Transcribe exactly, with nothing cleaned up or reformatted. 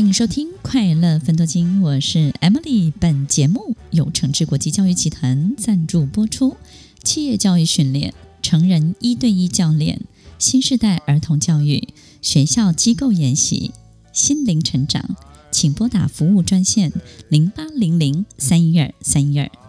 欢迎收听快乐分多金，我是 Emily。本节目由诚志国际教育集团赞助播出。企业教育训练、成人一对一教练、新世代儿童教育、学校机构研习、心灵成长，请拨打服务专线零八零零三一二三一二。